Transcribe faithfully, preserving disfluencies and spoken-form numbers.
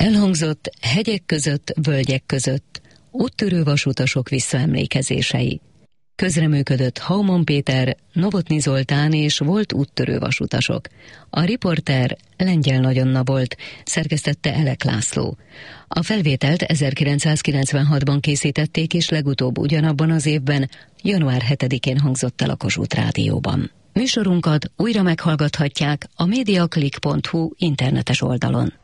Elhangzott hegyek között, völgyek között, úttörő vasutasok visszaemlékezései. Közreműködött Hauman Péter, Novotny Zoltán és volt úttörő vasutasok. A riporter Lengyel Nagyanna volt, szerkesztette Elek László. A felvételt ezerkilencszázkilencvenhatban készítették, és legutóbb ugyanabban az évben, január hetedikén hangzott el a Kossuth Rádióban. Műsorunkat újra meghallgathatják a mediaclick pont hu internetes oldalon.